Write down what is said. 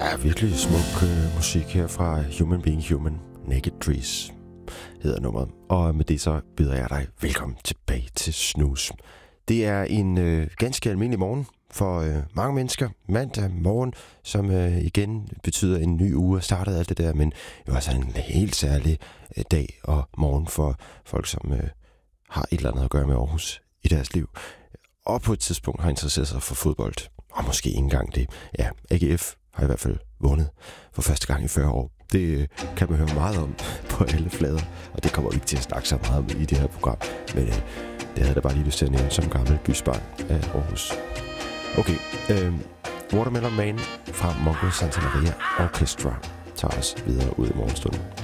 Ja, virkelig smuk musik her fra Human Being Human. Naked Trees hedder nummeret. Og med det så byder jeg dig velkommen tilbage til Snus. Det er en ganske almindelig morgen for mange mennesker. Mandag morgen, som igen betyder en ny uge. Startede alt det der, men jo også en helt særlig dag og morgen for folk, som har et eller andet at gøre med Aarhus i deres liv. Og på et tidspunkt har interesseret sig for fodbold. Og måske ikke engang det. Ja, AGF har i hvert fald vundet for første gang i 40 år. Det kan man høre meget om på alle flader, og det kommer ikke til at snakke så meget om i det her program. Men det havde jeg da bare lige lyst til at nævne som gammel bysbarn af Aarhus. Okay, Watermelon Man fra Mongo Santa Maria Orchestra tager os videre ud i morgenstunden.